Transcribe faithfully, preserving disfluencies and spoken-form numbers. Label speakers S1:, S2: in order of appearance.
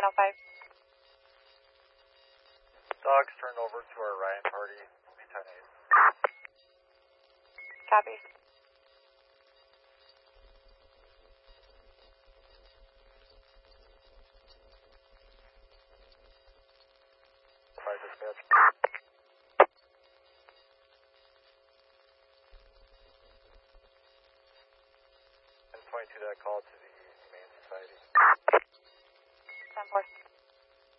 S1: oh five.
S2: Dogs turned over to our Ryan party. Be ten eight.
S1: Copy.
S2: Five dispatch. And twenty-two that call to the Humane Society.
S1: ten four.